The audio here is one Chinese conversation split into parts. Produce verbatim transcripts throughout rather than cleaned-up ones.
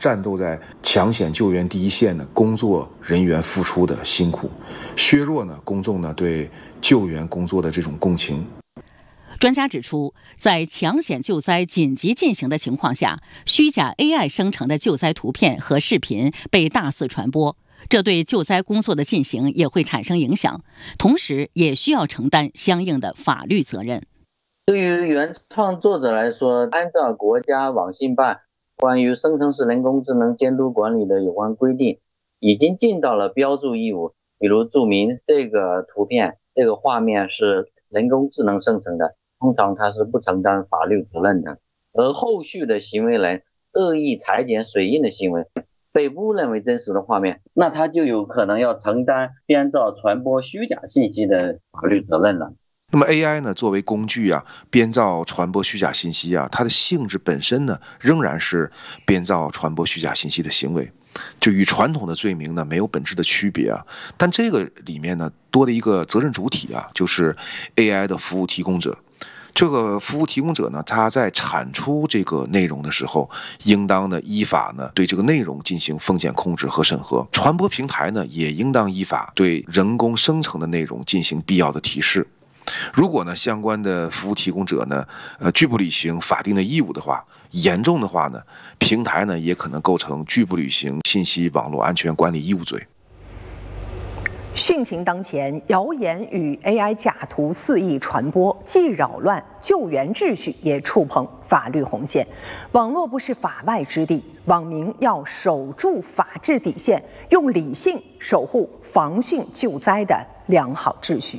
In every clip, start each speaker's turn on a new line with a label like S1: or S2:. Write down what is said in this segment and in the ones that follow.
S1: 战斗在抢险救援第一线的工作人员付出的辛苦，削弱呢公众呢对救援工作的这种共情。
S2: 专家指出，在抢险救灾紧急进行的情况下，虚假 A I 生成的救灾图片和视频被大肆传播，这对救灾工作的进行也会产生影响，同时也需要承担相应的法律责任。
S3: 对于原创作者来说，按照国家网信办关于生成式人工智能监督管理的有关规定，已经尽到了标注义务，比如注明这个图片、这个画面是人工智能生成的，通常它是不承担法律责任的。而后续的行为人恶意裁剪水印的行为被误认为真实的画面，那他就有可能要承担编造传播虚假信息的法律责任了。
S1: 那么 A I 呢，作为工具啊，编造传播虚假信息啊，它的性质本身呢，仍然是编造传播虚假信息的行为，就与传统的罪名呢没有本质的区别啊。但这个里面呢，多了一个责任主体啊，就是 A I 的服务提供者。这个服务提供者呢，他在产出这个内容的时候，应当呢依法呢对这个内容进行风险控制和审核。传播平台呢，也应当依法对人工生成的内容进行必要的提示。如果呢相关的服务提供者呢，呃拒不履行法定的义务的话，严重的话呢，平台呢也可能构成拒不履行信息网络安全管理义务罪。
S4: 汛情当前，谣言与 A I 假图肆意传播，既扰乱救援秩序，也触碰法律红线。网络不是法外之地，网民要守住法治底线，用理性守护防汛救灾的良好秩序。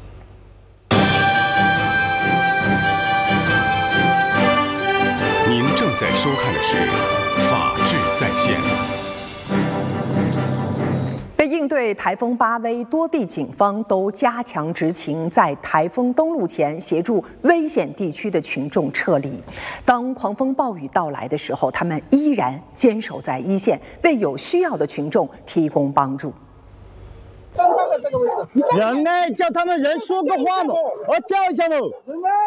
S5: 您正在收看的是《法治在线》。
S4: 为应对台风巴威，多地警方都加强执勤，在台风登陆前协助危险地区的群众撤离。当狂风暴雨到来的时候，他们依然坚守在一线，为有需要的群众提供帮助。
S6: 人呢？叫他们人说个话嘛，我叫一下嘛。人呢？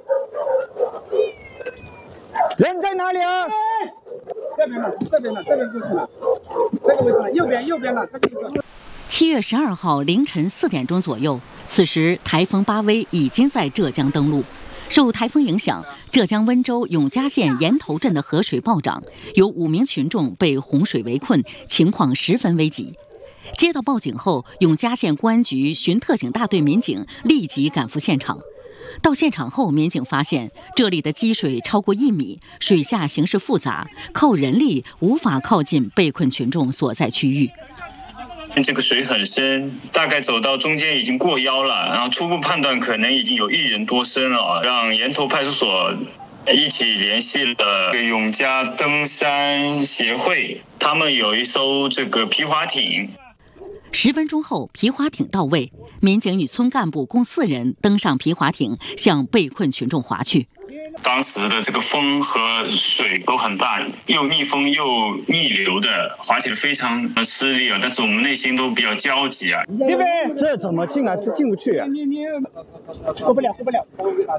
S6: 人在哪里啊？
S7: 这边呢，这边呢，这边就是了，这个位置呢，右边，右边呢，这个就是。
S2: 七月十二号凌晨四点钟左右，此时台风巴威已经在浙江登陆。受台风影响，浙江温州永嘉县岩头镇的河水暴涨，有五名群众被洪水围困，情况十分危急。接到报警后，永嘉县公安局巡特警大队民警立即赶赴现场。到现场后，民警发现这里的积水超过一米，水下形势复杂，靠人力无法靠近被困群众所在区域。
S8: 这个水很深，大概走到中间已经过腰了，然后初步判断可能已经有一人多深了，让岩头派出所一起联系了永嘉登山协会，他们有一艘这个皮划艇。
S2: 十分钟后，皮划艇到位，民警与村干部共四人登上皮划艇，向被困群众划去。
S8: 当时的这个风和水都很大，又逆风又逆流的，划起来非常吃力啊！但是我们内心都比较焦急啊。
S6: 这边这怎么进啊？这进不去啊！
S7: 你你过不了，过不了。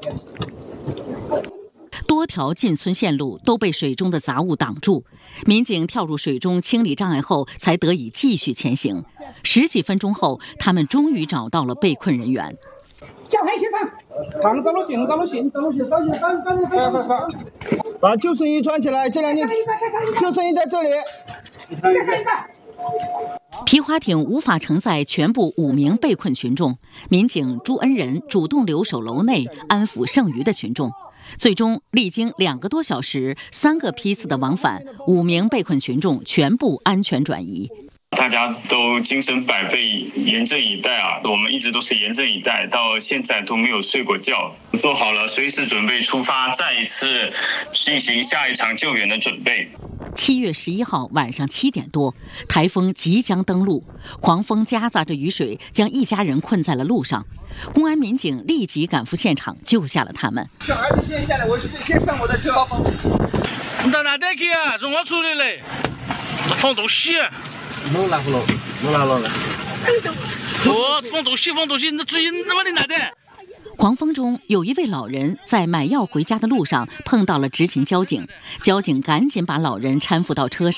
S2: 多条进村线路都被水中的杂物挡住，民警跳入水中清理障碍后，才得以继续前行。十几分钟后，他们终于找到了被困人员。
S7: 叫黑先生，躺着路行，走路行，走路行，走路行，走路行，快快快！
S6: 把救生衣穿起来，这两件救生衣在这里。
S7: 再上一个。
S2: 皮划艇无法承载全部五名被困群众，民警朱恩仁主动留守楼内，安抚剩余的群众。最终，历经两个多小时、三个批次的往返，五名被困群众全部安全转移。
S8: 大家都精神百倍，严阵以待啊！我们一直都是严阵以待，到现在都没有睡过觉，做好了随时准备出发，再一次进行下一场救援的准备。
S2: 七月十一号晚上七点多，台风即将登陆，狂风夹杂着雨水，将一家人困在了路上。公安民警立即赶赴现场，救下了他们。
S7: 小孩子先下来，我先上我的车。
S9: 你到哪带去啊？从我处理嘞，放东西。
S6: 弄哪不弄？弄哪弄了？
S9: 我放东西，放东西，那注意，那么你哪带？
S2: 狂风中，有一位老人在买药回家的路上碰到了执勤交警，交警赶紧把老人搀扶到车上。